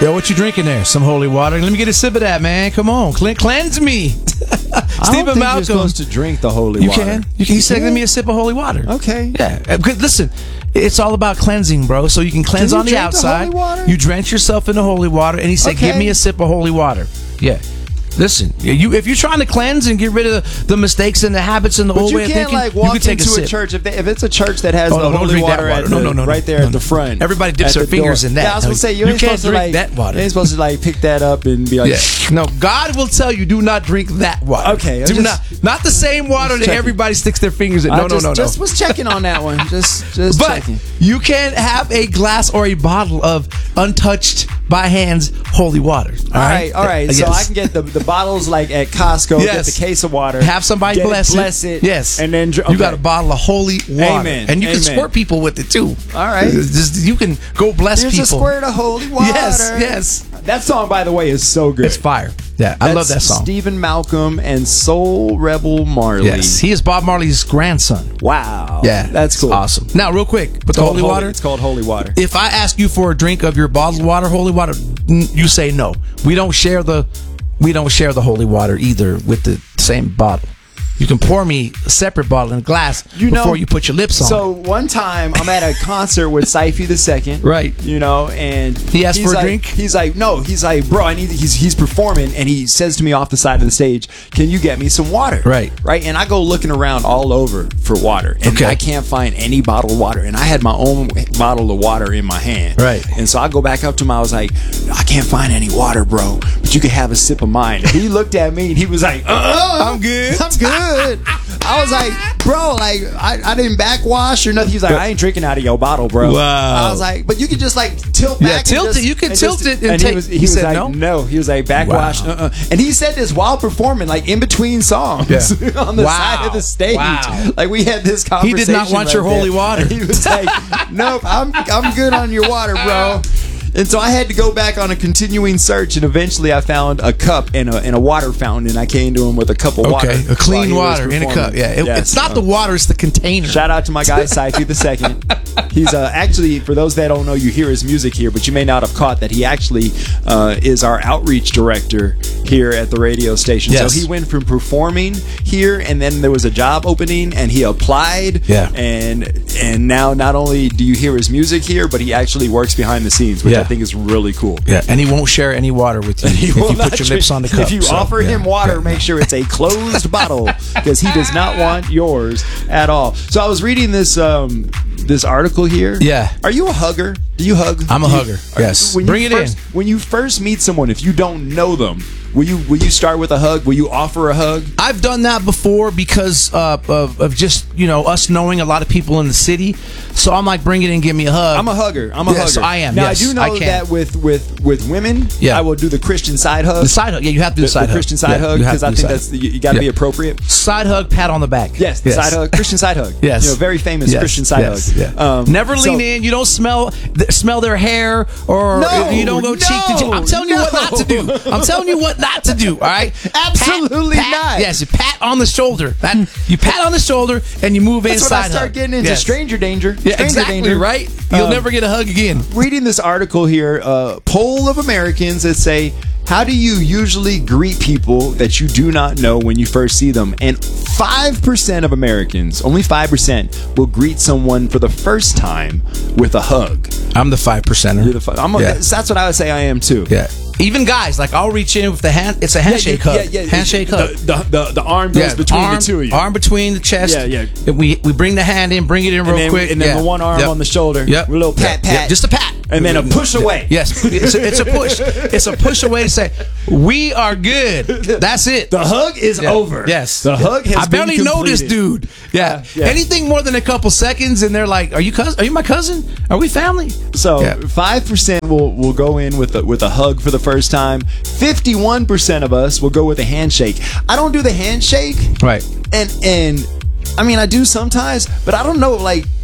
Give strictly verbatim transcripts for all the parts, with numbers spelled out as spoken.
Yo, what you drinking there? Some holy water. Let me get a sip of that, man. Come on, Cle- cleanse me. I don't think Malcolm, you're supposed to drink the holy you water. Can. You can. He said, "Give me a sip of holy water." Okay. Yeah. Because listen, it's all about cleansing, bro. So you can cleanse Can you on the drink the outside. holy water? You drench yourself in the holy water, and he said, Okay. "Give me a sip of holy water." Yeah. Listen, you if you're trying to cleanse and get rid of the, the mistakes and the habits and the But old you way of can't thinking, like walk you can take into a, a, sip. church if, they, if it's a church that has Oh, the no, don't holy drink that water, water. At No, the, no, no, right there no, at the no. front. Everybody dips at their the fingers door. in that. Yeah, I was No, gonna say you, you ain't can't supposed to drink like that water. You ain't supposed to like pick that up and be like, Yeah. No, God will tell you do not drink that water. Okay, do just- not not the same water that checking. everybody sticks their fingers in. I No, no, just, no, no. Just was checking on that one. Just, just But checking. you can have a glass or a bottle of untouched by hands holy water. All right, all right. Uh, So yes. I can get the, the bottles like at Costco. Yes. Get the case of water. Have somebody get bless it, it. bless it. Yes, and then dr- you okay. got a bottle of holy water, Amen. and you can Amen. squirt people with it too. All right. Just, you can go bless Here's people. a squirt of holy water. Yes, yes. That song, by the way, is so good. It's fire. Yeah, I That's love that song. Stephen Malcolm and Soul Rebel Marley. Yes, he is Bob Marley's grandson. Wow. Yeah, that's cool. Awesome. Now, real quick, with It's the called holy water. It's called holy water. If I ask you for a drink of your bottled water, holy water, n- you say no. We don't share the we don't share the holy water either with the same bottle. You can pour me a separate bottle in a glass You know- before you put your lips on. So it. one time I'm at a concert with Syfy the Second, Right. You know, and He asked he's for a like- drink? He's like, no, he's like, bro, I need. He's he's performing, and he says to me off the side of the stage, "Can you get me some water?" Right. right. And I go looking around all over for water, and Okay. I can't find any bottled water. And I had my own bottle of water in my hand, Right. And so I go back up to him. I was like, I can't find any water, bro, but you can have a sip of mine. And he looked at me and he was like, uh, I'm good. I'm good. I was like, bro, like I, I didn't backwash or nothing. He was like, I ain't drinking out of your bottle, bro. Wow. I was like, but you could just like tilt Yeah, back. and tilt just- it. You can and tilt just- it and and take- he was, he he was said like, no? no. He was like, backwash. Wow. Uh-uh. And he said this while performing, like in between songs, Yeah. on the Wow. side of the stage. Wow. Like we had this He conversation. did not want right your there. holy water. And he was like, nope, I'm I'm good on your water, bro. And so I had to go back on a continuing search, and eventually I found a cup and a, and a water fountain, and I came to him with a cup of water. Okay, a while clean he was water in a cup. performing. Yeah, it, Yes. it's not the water; it's the container. Shout out to my guy Syfy the Second. He's uh, actually, for those that don't know, you hear his music here, but you may not have caught that he actually uh, is our outreach director here at the radio station. Yes. So he went from performing here, and then there was a job opening, and he applied. Yeah. And and now not only do you hear his music here, but he actually works behind the scenes, which Yeah. I think is really cool. Yeah, and he won't share any water with you He if will you not put your drink- lips on the cup. If you So, offer yeah. him water, Yeah. make sure it's a closed bottle because he does not want yours at all. So I was reading this um, this article here. Yeah. Are you a hugger? Do you hug? I'm a Do you- hugger, are- yes. when you Bring it first, in. When you first meet someone, if you don't know them, will you will you start with a hug? Will you offer a hug? I've done that before because uh, of, of just, you know, us knowing a lot of people in the city. So I'm like, bring it in, give me a hug. I'm a hugger. I'm a Yes, hugger. I am, Now yes, I do know I can. that with with with women, Yeah. I will do the Christian side hug. the side hug. Yeah, you have to do the, the side the hug. Christian side Yeah, hug you have because to I do think side that's hug. you, you got to Yeah. be appropriate. Side hug, pat on the back. Yes, the side hug, Christian side hug. Yes. You know, very famous Yes, Christian side yes, hug. yeah. Um, Never so- lean in. You don't smell th- smell their hair, or No, you don't go cheek to cheek. I'm telling you what no. not to do. I'm telling you what not to do. All right, Absolutely Pat- pat- not. Yes, you pat on the shoulder. That you pat on the shoulder and you move That's inside. when I start hug. getting into Yes. stranger danger. Yeah, stranger exactly danger. right. You'll Um, never get a hug again. Reading this article here, uh, poll of Americans that say, how do you usually greet people that you do not know when you first see them? And five percent of Americans, only five percent, will greet someone for the first time with a hug. I'm the five percenter. You're the fi- I'm a, Yeah. That's what I would say I am too. Yeah. Even guys, like I'll reach in with the hand. It's a handshake yeah, hug. yeah, yeah. Handshake the, hug. The, the, the arm goes Yeah, between arm, the two of you. Arm between the chest. Yeah, yeah. And We we bring the hand in, bring it in real and then, quick, and then yeah. the one arm Yep. on the shoulder. Yep. A little pat, Yep. pat. Yep. Just a pat. And then a push away. Yes, it's a, it's a push. It's a push away to say we are good. That's it. The hug is Yeah. over. Yes, The hug has I barely been know this completed. dude. Yeah. Yeah. Anything more than a couple seconds, and they're like, "Are you cousin? Are you my cousin? Are we family?" So Yeah. five percent will will go in with a, with a hug for the first time. Fifty-one percent of us will go with a handshake. I don't do the handshake, Right. and and I mean I do sometimes, but I don't know. Like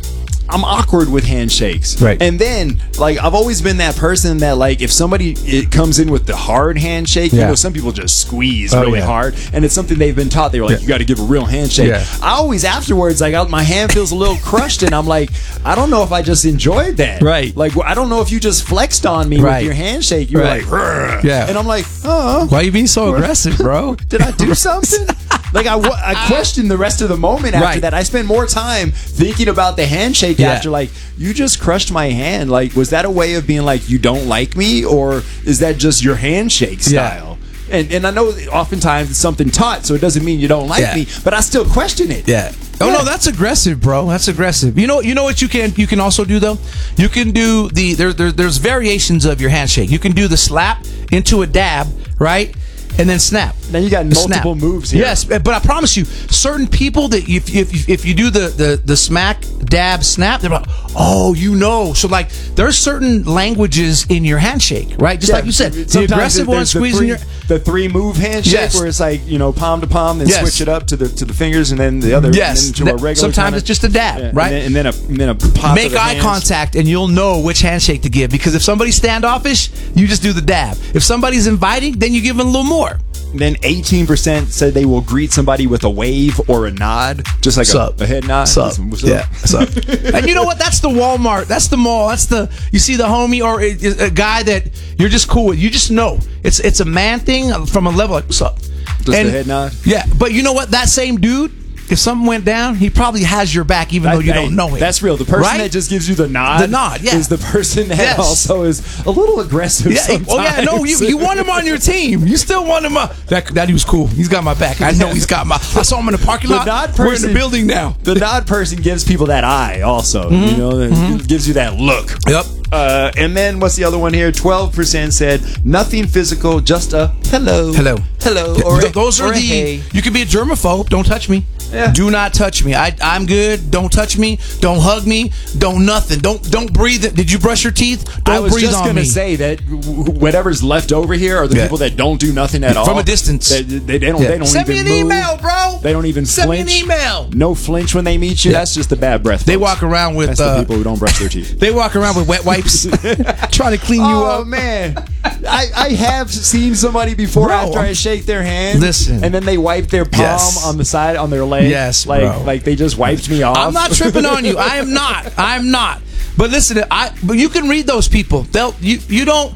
I'm awkward with handshakes. Right. And then, like, I've always been that person that, like, if somebody it comes in with the hard handshake, Yeah. you know, some people just squeeze Oh, really yeah. hard, and it's something they've been taught. They were like, Yeah. you got to give a real handshake. Yeah. I always afterwards, like, I, my hand feels a little crushed, and I'm like, I don't know if I just enjoyed that. Right. Like, I don't know if you just flexed on me Right. with your handshake. You were Right. like, "Rrr." Yeah. And I'm like, oh. Why you being so aggressive, bro? Did I do something? Like I, wa- I questioned the rest of the moment after Right. that. I spent more time thinking about the handshake Yeah. after, like, you just crushed my hand. Like, was that a way of being like, you don't like me, or is that just your handshake style? And and I know that oftentimes it's something taught, so it doesn't mean you don't like Yeah. me, but I still question it. Yeah. Oh Yeah. no, that's aggressive, bro. That's aggressive. You know, you know what you can you can also do though. You can do the there, there there's variations of your handshake. You can do the slap into a dab, right, and then snap. Now you got The snap. multiple moves here. Yes, but I promise you, certain people that if if if you do the the the smack dab snap, they're like, oh, you know. So like, there's certain languages in your handshake, right? Just Yeah, like you said, the sometimes aggressive one, there's the squeezing three- your. the three move handshake, Yes. where it's like, you know, palm to palm, then Yes. switch it up to the to the fingers, and then the other. Yes. And then to a That- regular sometimes kinda- it's just a dab, Yeah, right? And then, and then a and then a pop Make of the eye hands. contact and you'll know which handshake to give, because if somebody's standoffish, you just do the dab. If somebody's inviting, then you give them a little more. Then eighteen percent said they will greet somebody with a wave or a nod, just like a, Sup. a head nod. Sup. What's Yeah. Sup. And you know what? That's the Walmart. That's the mall. That's the you see the homie or a, a guy that you're just cool with. You just know it's it's a man thing from a level like what's up. Just the head nod? Yeah, but you know what? That same dude, if something went down, he probably has your back, even though you Hey, don't know it. That's real. The person Right? that just gives you the nod, The nod, yeah. is the person that Yes. also is a little aggressive. Yeah. Sometimes. Oh yeah. No, you, you want him on your team. You still want him. Uh, that that he was cool. He's got my back. I know he's got my. I saw him in the parking The lot. nod We're in person- the building now. The nod person gives people that eye, also. You know, that gives you that look. Yep. Uh, and then what's the other one here? Twelve percent said nothing physical, just a hello, Hello. hello. Th- Or a- th- those or are a the. hey. You can be a germaphobe. Don't touch me. Yeah. Do not touch me. I I'm good. Don't touch me. Don't hug me. Don't nothing. Don't don't breathe. It. Did you brush your teeth? Don't I was breathe just on gonna me. say that w- whatever's left over here are the Yeah. people that don't do nothing at all From a distance. They, they, they don't. Yeah. They don't Send even me an move. email, bro. They don't even Send flinch. me an email. No flinch when they meet you. Yeah. That's just the bad breath. They folks. walk around with. That's uh, the people who don't brush their teeth. They walk around with wet wipes, trying to clean you Oh up. man, I, I have seen somebody before Bro, after I shake their hand. Listen. and then they wipe their palm Yes. on the side on their leg. Yes, like bro. like they just wiped me off. I'm not tripping on you. I am not. I am not. But listen, I. But you can read those people. They'll. You. You don't.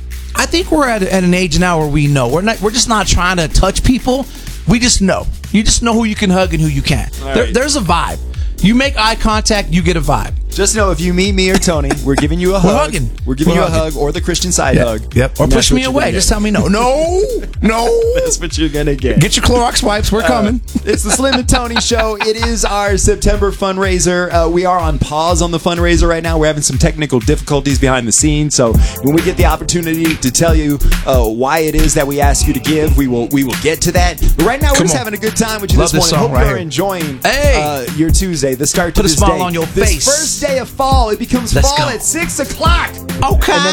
I think we're at, at an age now where we know. We're not. We're just not trying to touch people. We just know. You just know who you can hug and who you can't. There, right. There's a vibe. You make eye contact, you get a vibe. Just know if you meet me or Tony, we're giving you a hug. hugging. We're giving We're you a hugging. hug or the Christian side hug. Yep. Or And push that's me what you're away. gonna Just get. tell me no. No. No. That's what you're gonna get. Get your Clorox wipes. We're coming. It's the Slim and Tony Show. It is our September fundraiser. Uh, we are on pause on the fundraiser right now. We're having some technical difficulties behind the scenes. So when we get the opportunity to tell you uh, why it is that we ask you to give, we will we will get to that. But right now, we're Come just on. having a good time with you Love this this morning. song Hope right you're here. enjoying Hey. uh, your Tuesday, the start to Put a this smile day. on your this face. first day of fall, it becomes Let's fall go. at six o'clock. Okay. And then